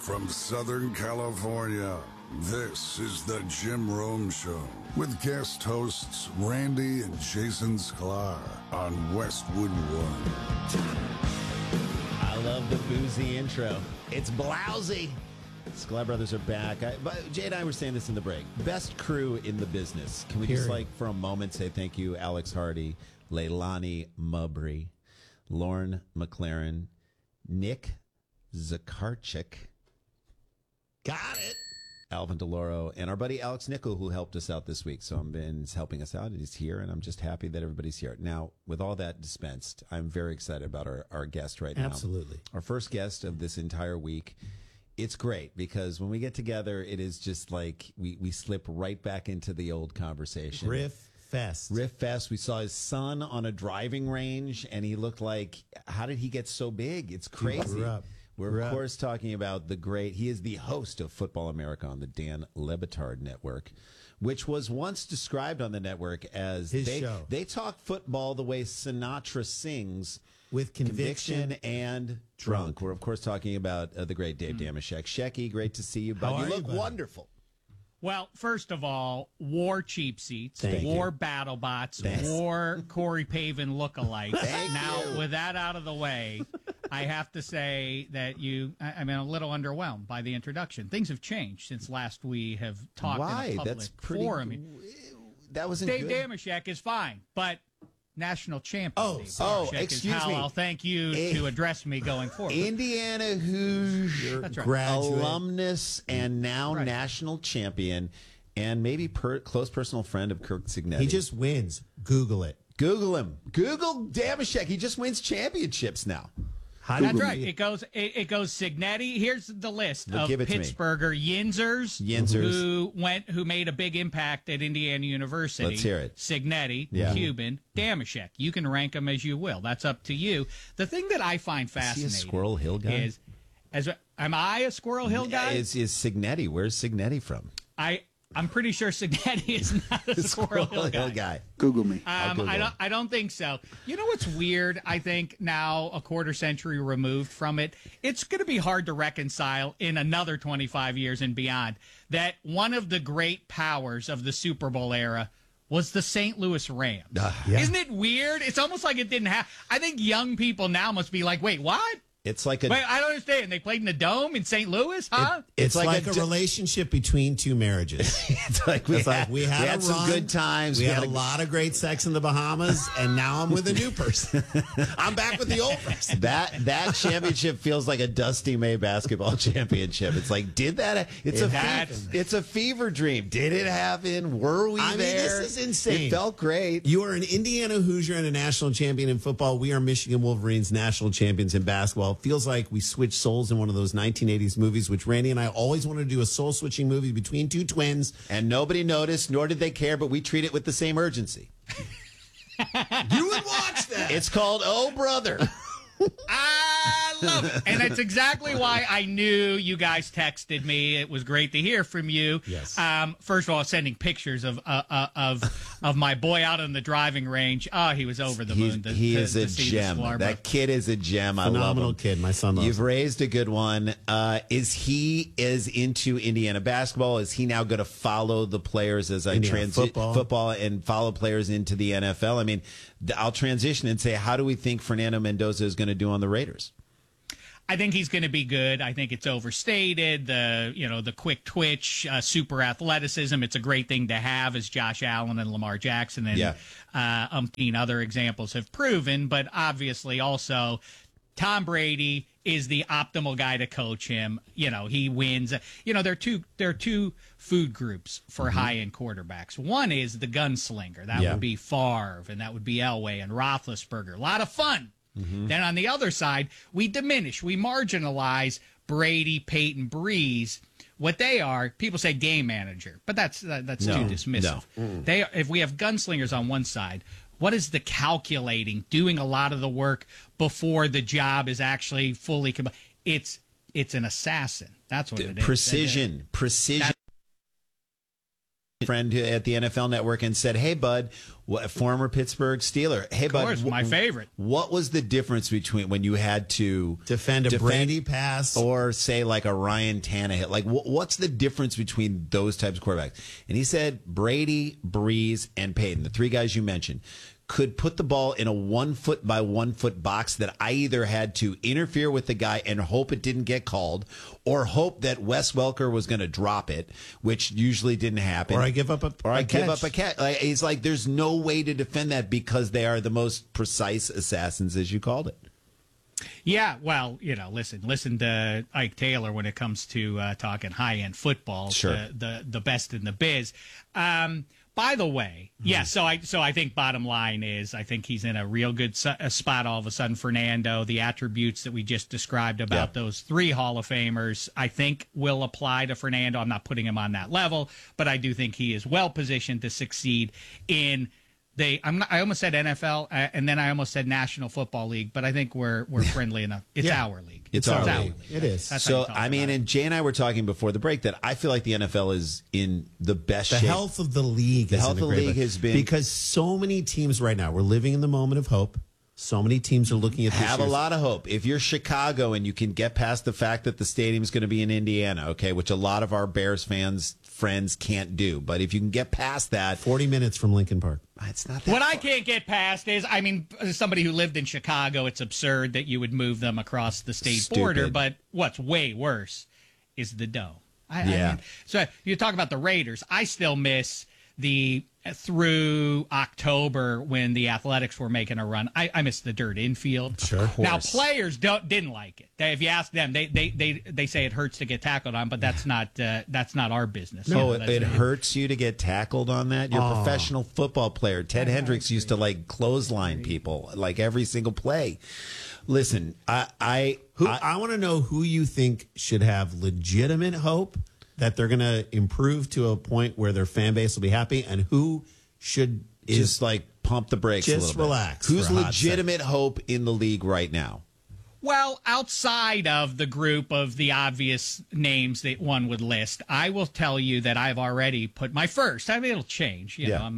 From Southern California, this is the Jim Rome Show with guest hosts Randy and Jason Sklar on Westwood One. I love the boozy intro. It's blousy. Sklar Brothers are back. But Jay and I were saying this in the break. Best crew in the business. Can we just, for a moment, say thank you, Alex Hardy, Leilani Mubry, Lauren McLaren, Nick Zakarchik. Got it. Alvin DeLauro, and our buddy Alex Nickel, who helped us out this week. So he's helping us out, and he's here, and I'm just happy that everybody's here. Now, with all that dispensed, I'm very excited about our guest right now. Absolutely. Our first guest of this entire week. It's great because when we get together, it is just like we slip right back into the old conversation. Riff Fest. We saw his son on a driving range, and he looked like, how did he get so big? It's crazy. We're, of course, talking about he is the host of Football America on the Dan Le Batard Network, which was once described on the network as his show. They talk football the way Sinatra sings, with conviction and drunk. We're, of course, talking about the great Dave Dameshek. Shecky, great to see you, bud. You look wonderful. Well, first of all, war cheap seats, war battle bots, Thanks. war Corey Pavin lookalikes. Now, with that out of the way, I have to say that I'm a little underwhelmed by the introduction. Things have changed since last we have talked in a public forum. That wasn't Dave good. Dameshek is fine, but national champion. Dave Dameshek excuse is how me. I'll thank you to address me going forward. Indiana Hoosier graduate, alumnus, and now national champion, and maybe close personal friend of Kirk Cignetti. He just wins. Google it. Google him. Google Dameshek. He just wins championships now. That's right. It goes Cignetti. Here's the list of Pittsburgher Yinzers who made a big impact at Indiana University. Let's hear it. Cignetti, Cuban, Dameshek. You can rank them as you will. That's up to you. The thing that I find fascinating is he a Squirrel Hill guy? Am I a Squirrel Hill guy? Is Cignetti? Where's Cignetti from? I'm pretty sure Cignetti is not a Squirrel Hill guy. Google me. I don't think so. You know what's weird? I think now, a quarter century removed from it, it's going to be hard to reconcile in another 25 years and beyond that one of the great powers of the Super Bowl era was the St. Louis Rams. Isn't it weird? It's almost like it didn't happen. I think young people now must be like, wait, what? It's like Wait, I don't understand. They played in the Dome in St. Louis, huh? It's like a relationship between two marriages. It's like we had some good times. We had a lot of great sex in the Bahamas, and now I'm with a new person. I'm back with the old person. That championship feels like a Dusty May basketball championship. It's like, did that? It's a fever dream. Did it happen? Were we there? This is insane. It felt great. You are an Indiana Hoosier and a national champion in football. We are Michigan Wolverines national champions in basketball. Feels like we switched souls in one of those 1980s movies, which Randy and I always wanted to do, a soul-switching movie between two twins. And nobody noticed, nor did they care, but we treat it with the same urgency. You would watch that. It's called Oh Brother. I love it. And that's exactly why I knew you guys texted me. It was great to hear from you. Yes. First of all, sending pictures of my boy out on the driving range. Oh, he was over the moon. He is a gem. That kid is a gem. I love him. Phenomenal kid. My son loves him. You've raised a good one. Is he into Indiana basketball? Is he now going to follow the players as I transition football and follow players into the NFL? I mean, I'll transition and say, how do we think Fernando Mendoza is going to do on the Raiders? I think he's going to be good. I think it's overstated. The quick twitch, super athleticism. It's a great thing to have, as Josh Allen and Lamar Jackson and umpteen other examples have proven. But obviously, also Tom Brady is the optimal guy to coach him. He wins. There are two food groups for high-end quarterbacks. One is the gunslinger. That would be Favre, and that would be Elway and Roethlisberger. A lot of fun. Then on the other side, we diminish, we marginalize Brady, Peyton, Breeze. What they are, people say game manager, but that's too dismissive. No. If we have gunslingers on one side, what is the calculating, doing a lot of the work before the job is actually fully it's an assassin. That's what it is. Precision. friend at the NFL Network and said, "Hey, bud, former Pittsburgh Steeler. Hey, bud, of course, my favorite. What was the difference between when you had to defend a Brady pass or say like a Ryan Tannehill? Like, what's the difference between those types of quarterbacks?" And he said Brady, Breeze, and Peyton, the three guys you mentioned, could put the ball in a 1 foot by 1 foot box that I either had to interfere with the guy and hope it didn't get called, or hope that Wes Welker was going to drop it, which usually didn't happen. Or I give up a catch. Like, he's like, there's no way to defend that because they are the most precise assassins, as you called it. Yeah, well, listen to Ike Taylor when it comes to talking high-end football. Sure. The best in the biz. By the way, yeah, so I think bottom line is I think he's in a real good spot all of a sudden. Fernando, the attributes that we just described about those three Hall of Famers, I think will apply to Fernando. I'm not putting him on that level, but I do think he is well positioned to succeed in I almost said NFL, and then I almost said National Football League, but I think we're friendly enough. It's our league. It's our league. It is. So, I mean, and Jay and I were talking before the break that I feel like the NFL is in the best shape. The health of the league. The health of the league has been, because so many teams right now, we're living in the moment of hope. So many teams are looking at this. Have a lot of hope. If you're Chicago and you can get past the fact that the stadium is going to be in Indiana, okay, which a lot of our Bears friends can't do, but if you can get past that, 40 minutes from Lincoln Park. It's not that what far. I can't get past is, I mean, as somebody who lived in Chicago, it's absurd that you would move them across the state border. But what's way worse is the dough. I mean, so you talk about the Raiders. I still miss through October when the Athletics were making a run. I miss the dirt infield. Sure. Now players didn't like it. If you ask them, they say it hurts to get tackled on, but that's not our business. No, it hurts you to get tackled on that. You're a professional football player. Ted Hendricks used to like clothesline people like every single play. Listen, I want to know who you think should have legitimate hope that they're going to improve to a point where their fan base will be happy, and who should just like pump the brakes a little bit. Just relax. Who's legitimate hope in the league right now? Well, outside of the group of the obvious names that one would list, I will tell you that I've already put my first. I mean, it'll change. I'm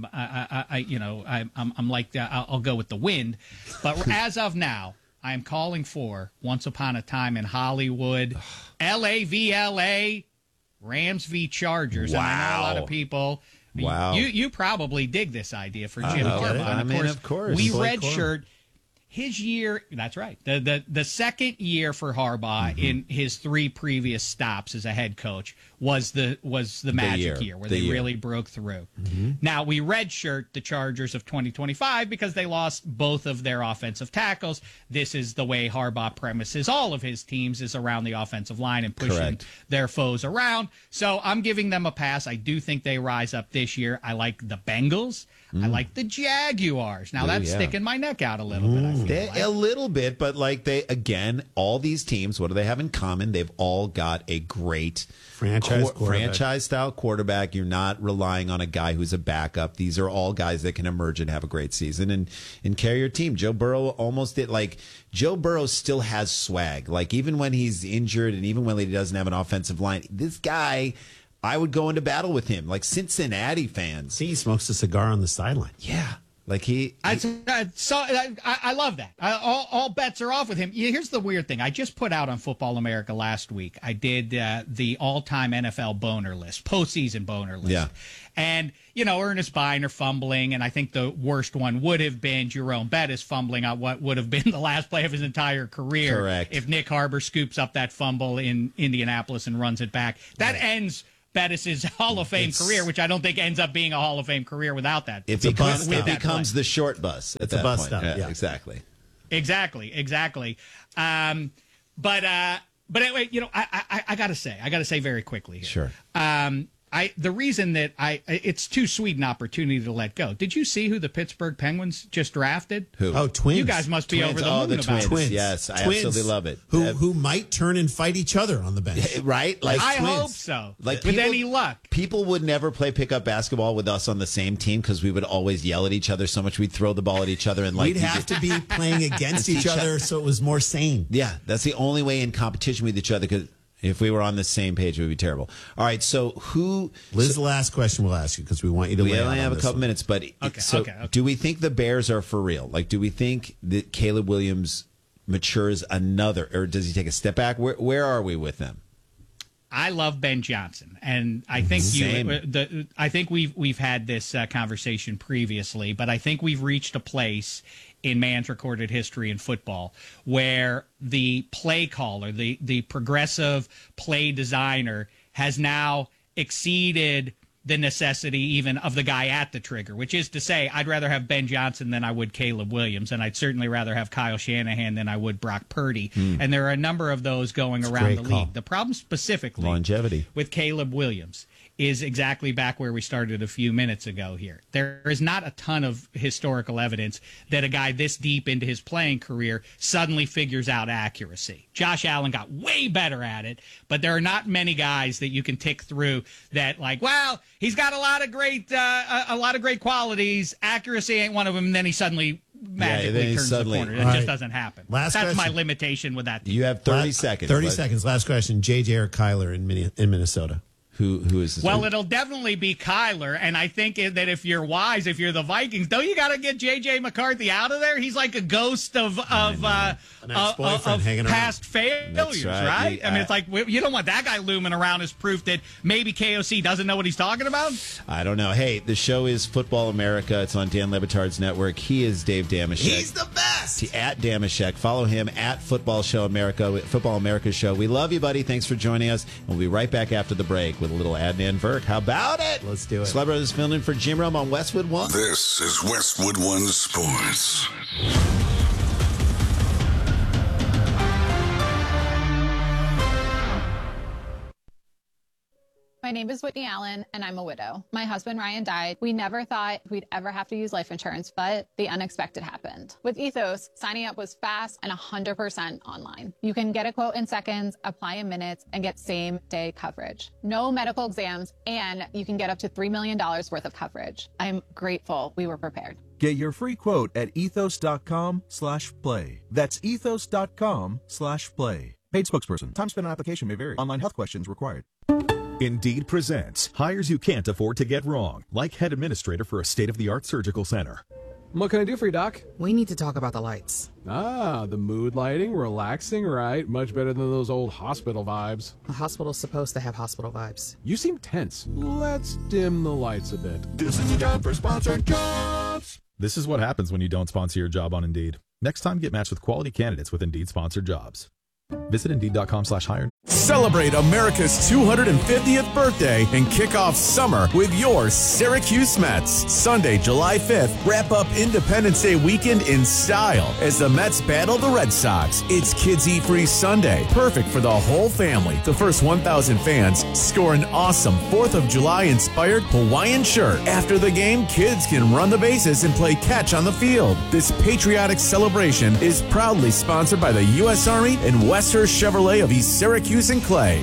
like I'll go with the wind, but as of now, I am calling for Once Upon a Time in Hollywood, LA v. LA. Rams v. Chargers. Wow. And I know a lot of people. Wow. You probably dig this idea for Jim Harbaugh. Of course. We redshirt his year. That's right. The second year for Harbaugh in his three previous stops as a head coach was the magic year where they really broke through. Now we redshirt the Chargers of 2025 because they lost both of their offensive tackles. This is the way Harbaugh premises all of his teams, is around the offensive line and pushing their foes around. So I'm giving them a pass. I do think they rise up this year. I like the Bengals. I like the Jaguars. Now that's sticking my neck out a little bit. I feel like. A little bit, but like all these teams, what do they have in common? They've all got a great franchise-style quarterback. You're not relying on a guy who's a backup. These are all guys that can emerge and have a great season and carry your team. Joe Burrow almost did. Like, Joe Burrow still has swag. Like, even when he's injured and even when he doesn't have an offensive line, this guy, I would go into battle with him. Like, Cincinnati fans. See, he smokes a cigar on the sideline. Yeah. Like I love that. All bets are off with him. Here's the weird thing. I just put out on Football America last week. I did the all-time NFL boner list, postseason boner list. Yeah. And, Ernest Biner fumbling, and I think the worst one would have been Jerome Bettis fumbling on what would have been the last play of his entire career. Correct. If Nick Harbor scoops up that fumble in Indianapolis and runs it back. That ends Bettis' Hall of Fame career, which I don't think ends up being a Hall of Fame career without that. It becomes the short bus. It's a bus stop. Yeah, exactly. But anyway, I gotta say very quickly here. Sure. The reason that it's too sweet an opportunity to let go. Did you see who the Pittsburgh Penguins just drafted? Who? Oh, Twins. You guys must be over the moon the about Twins. it. Twins. Yes, I absolutely love it. Who might turn and fight each other on the bench. Right? Like I Twins. hope so. Like with any luck. People would never play pickup basketball with us on the same team because we would always yell at each other so much. We'd throw the ball at each other. And we'd have to be playing against each other so it was more sane. Yeah, that's the only way in competition with each other. If we were on the same page, it would be terrible. All right, so who... Liz, the last question we'll ask you because we want you to lay out. We only have a couple minutes, but do we think the Bears are for real? Like, do we think that Caleb Williams matures another, or does he take a step back? Where are we with them? I love Ben Johnson, and I think I think we've had this conversation previously, but I think we've reached a place in man's recorded history in football where the play caller, the progressive play designer, has now exceeded the necessity even of the guy at the trigger, which is to say, I'd rather have Ben Johnson than I would Caleb Williams, and I'd certainly rather have Kyle Shanahan than I would Brock Purdy. And there are a number of those going around the league. The problem specifically longevity with Caleb Williams is exactly back where we started a few minutes ago here. There is not a ton of historical evidence that a guy this deep into his playing career suddenly figures out accuracy. Josh Allen got way better at it, but there are not many guys that you can tick through that, like, well, he's got a lot of great qualities. Accuracy ain't one of them. And then he suddenly magically turns the corner. It just doesn't happen. That's my limitation with that team. You have 30 seconds. 30 seconds. Last question. J.J. or Kyler in Minnesota? Who is this? Well, it'll definitely be Kyler, and I think that if you're wise, if you're the Vikings, don't you got to get J.J. McCarthy out of there? He's like a ghost of past failures, right? I mean, it's like you don't want that guy looming around as proof that maybe KOC doesn't know what he's talking about. I don't know. Hey, the show is Football America. It's on Dan Le Batard's network. He is Dave Dameshek. He's the best. At Dameshek. Follow him at Football America Show. We love you, buddy. Thanks for joining us. We'll be right back after the break with a little Adnan Virk. How about it? Let's do it. Celeb Brothers filling in for Jim Rome on Westwood One. This is Westwood One Sports. My name is Whitney Allen, and I'm a widow. My husband, Ryan, died. We never thought we'd ever have to use life insurance, but the unexpected happened. With Ethos, signing up was fast and 100% online. You can get a quote in seconds, apply in minutes, and get same-day coverage. No medical exams, and you can get up to $3 million worth of coverage. I'm grateful we were prepared. Get your free quote at ethos.com/play. That's ethos.com/play. Paid spokesperson. Time spent on application may vary. Online health questions required. Indeed presents hires you can't afford to get wrong, like head administrator for a state-of-the-art surgical center. What can I do for you, Doc? We need to talk about the lights. Ah, the mood lighting, relaxing, right? Much better than those old hospital vibes. A hospital's supposed to have hospital vibes. You seem tense. Let's dim the lights a bit. This is a job for sponsored jobs. This is what happens when you don't sponsor your job on Indeed. Next time, get matched with quality candidates with Indeed sponsored jobs. Visit Indeed.com/hire. Celebrate America's 250th birthday and kick off summer with your Syracuse Mets. Sunday, July 5th, wrap up Independence Day weekend in style as the Mets battle the Red Sox. It's Kids Eat Free Sunday, perfect for the whole family. The first 1,000 fans score an awesome 4th of July-inspired Hawaiian shirt. After the game, kids can run the bases and play catch on the field. This patriotic celebration is proudly sponsored by the U.S. Army and Western Chevrolet of East Syracuse and Clay.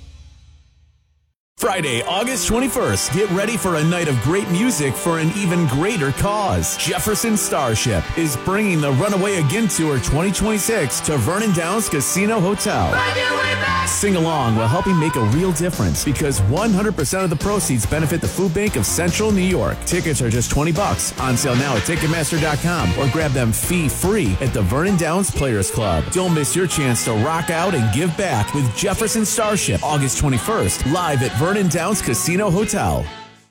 Friday, August 21st, get ready for a night of great music for an even greater cause. Jefferson Starship is bringing the Runaway Again Tour 2026 to Vernon Downs Casino Hotel. Sing along while helping make a real difference because 100% of the proceeds benefit the Food Bank of Central New York. Tickets are just $20. On sale now at Ticketmaster.com or grab them fee-free at the Vernon Downs Players Club. Don't miss your chance to rock out and give back with Jefferson Starship, August 21st, live at Vernon Downs Casino Hotel.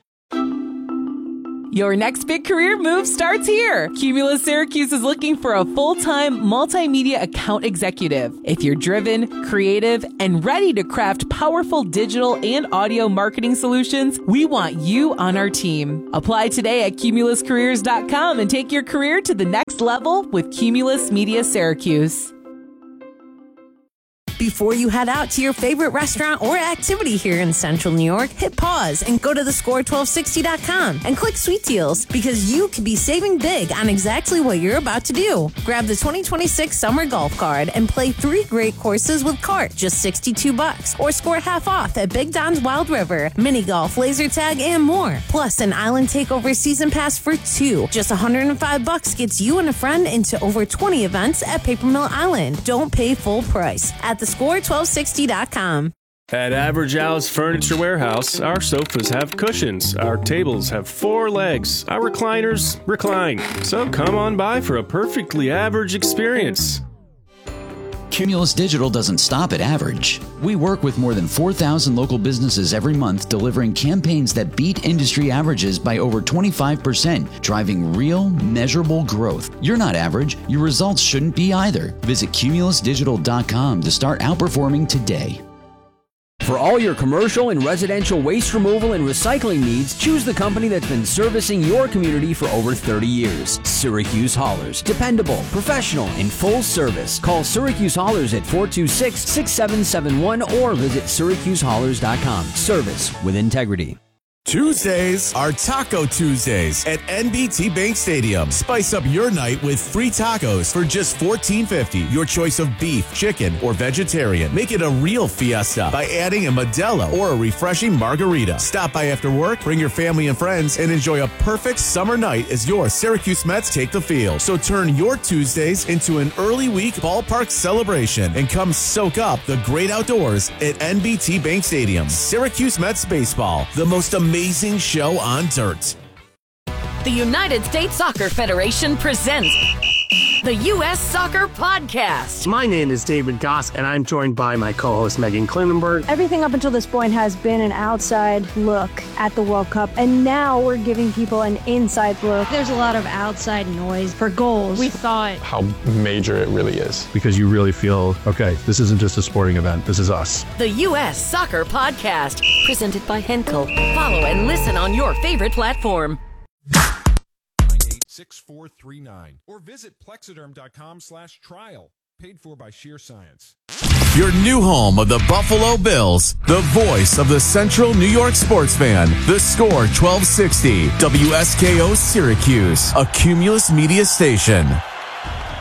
Your next big career move starts here. Cumulus Syracuse is looking for a full-time multimedia account executive. If you're driven, creative, and ready to craft powerful digital and audio marketing solutions, we want you on our team. Apply today at cumuluscareers.com and take your career to the next level with Cumulus Media Syracuse. Before you head out to your favorite restaurant or activity here in Central New York, hit pause and go to thescore1260.com and click Sweet Deals because you could be saving big on exactly what you're about to do. Grab the 2026 Summer Golf Card and play 3 great courses with cart, just $62, or score half off at Big Don's Wild River, mini golf, laser tag, and more. Plus, an Island Takeover Season Pass for 2, just $105 gets you and a friend into over 20 events at Paper Mill Island. Don't pay full price. At the score1260.com. At Average Al's Furniture Warehouse, our sofas have cushions, our tables have 4 legs, our recliners recline. So come on by for a perfectly average experience. Cumulus Digital doesn't stop at average. We work with more than 4,000 local businesses every month, delivering campaigns that beat industry averages by over 25%, driving real, measurable growth. You're not average. Your results shouldn't be either. Visit cumulusdigital.com to start outperforming today. For all your commercial and residential waste removal and recycling needs, choose the company that's been servicing your community for over 30 years. Syracuse Haulers. Dependable, professional, and full service. Call Syracuse Haulers at 426-6771 or visit syracusehaulers.com. Service with integrity. Tuesdays are Taco Tuesdays at NBT Bank Stadium. Spice up your night with free tacos for just $14.50. Your choice of beef, chicken, or vegetarian. Make it a real fiesta by adding a Modelo or a refreshing margarita. Stop by after work, bring your family and friends, and enjoy a perfect summer night as your Syracuse Mets take the field. So turn your Tuesdays into an early week ballpark celebration and come soak up the great outdoors at NBT Bank Stadium. Syracuse Mets baseball, the most amazing show on dirt. The United States Soccer Federation presents the U.S. Soccer Podcast. My name is David Goss, and I'm joined by my co-host Megan Klinenberg. Everything up until this point has been an outside look at the World Cup, and now we're giving people an inside look. There's a lot of outside noise for goals. We thought how major it really is, because you really feel, okay, this isn't just a sporting event, this is us. The U.S. Soccer Podcast, presented by Henkel. Follow and listen on your favorite platform. 6439 or visit plexiderm.com/trial. Paid for by Sheer Science. Your new home of the Buffalo Bills, the voice of the Central New York sports fan. The Score 1260, WSKO Syracuse, a Cumulus Media station.